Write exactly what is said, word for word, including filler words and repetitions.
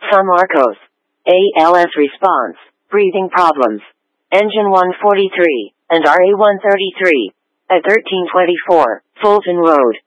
San Marcos. A L S response. Breathing problems. Engine one forty-three, and R A one thirty-three. At thirteen twenty-four, Fulton Road.